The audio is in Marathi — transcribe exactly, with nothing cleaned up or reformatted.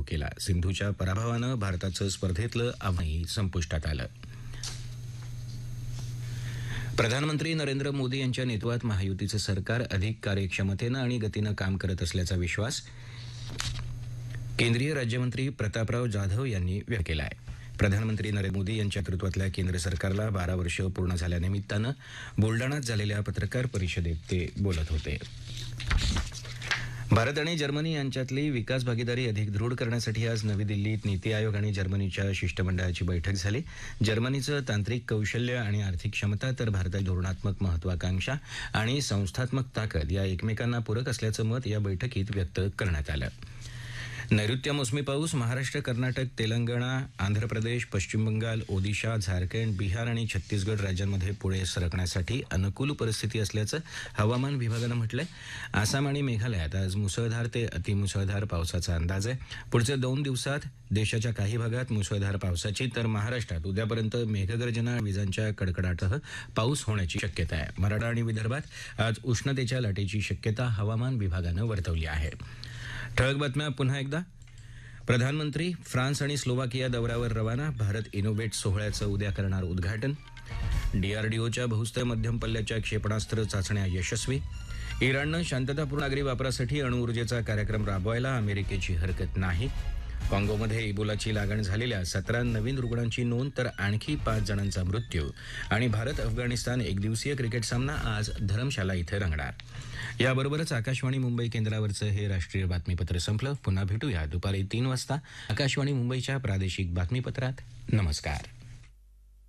केला. सिंधूच्या पराभवानं भारताचं स्पर्धेतलं आव्हानही संपुष्टात आलं. प्रधानमंत्री नरेंद्र मोदी यांच्या नेतृत्वात महायुतीचं सरकार अधिक कार्यक्षमतेनं आणि गतीनं काम करत असल्याचा विश्वास केंद्रीय राज्यमंत्री प्रतापराव जाधव यांनी व्यक्त केला आहे. प्रधानमंत्री नरेंद्र मोदी यांच्या नेतृत्वातल्या केंद्र सरकारला बारा वर्ष पूर्ण झाल्यानिमित्तानं बुलडाण्यात झालेल्या पत्रकार परिषदेत ते बोलत होते. भारत आणि जर्मनी यांच्यातली विकास भागीदारी अधिक दृढ करण्यासाठी आज नवी दिल्लीत नीती आयोग आणि जर्मनीच्या शिष्टमंडळाची बैठक झाली. जर्मनीचं तांत्रिक कौशल्य आणि आर्थिक क्षमता तर भारताची धोरणात्मक महत्वाकांक्षा आणि संस्थात्मक ताकद या एकमेकांना पूरक असल्याचं मत या बैठकीत व्यक्त करण्यात आलं. नैऋत्य मोसमी पाऊस महाराष्ट्र, कर्नाटक, तेलंगणा, आंध्र प्रदेश, पश्चिम बंगाल, ओदिशा, झारखंड, बिहार आणि छत्तीसगड राज्यांमध्ये पुढे सरकण्यासाठी अनुकूल परिस्थिती असल्याचं हवामान विभागानं म्हटलंय. आसाम आणि मेघालयात आज मुसळधार ते अतिमुसळधार पावसाचा अंदाज आहे. पुढच्या दोन दिवसात देशाच्या काही भागात मुसळधार पावसाची तर महाराष्ट्रात उद्यापर्यंत मेघगर्जना, विजांच्या कडकडाटासह पाऊस होण्याची शक्यता आहे. मराठा आणि विदर्भात आज उष्णतेच्या लाटेची शक्यता हवामान विभागानं वर्तवली आहे. ठळक बातम्या पुन्हा एकदा. प्रधानमंत्री फ्रान्स आणि स्लोवाकिया दौऱ्यावर रवाना. भारत इनोव्हेट सोहळ्याचं उद्या करणार उद्घाटन. डीआरडीओच्या बहुस्तरीय मध्यम पल्ल्याच्या क्षेपणास्त्र चाचण्या यशस्वी. इराणनं शांततापूर्ण नागरी वापरासाठी अणुऊर्जेचा कार्यक्रम राबवायला अमेरिकेची हरकत नाही. काँगोमध्ये इबोलाची लागण झालेल्या सतरा नवीन रुग्णांची नोंद तर आणखी पाच जणांचा मृत्यू. आणि भारत अफगाणिस्तान एकदिवसीय क्रिकेट सामना आज धरमशाला इथं रंगणार. याबरोबरच आकाशवाणी मुंबई केंद्रावरचं हे राष्ट्रीय बातमीपत्र संपलं. पुन्हा भेटूया दुपारी तीन वाजता आकाशवाणी मुंबईच्या प्रादेशिक बातमीपत्रात. नमस्कार.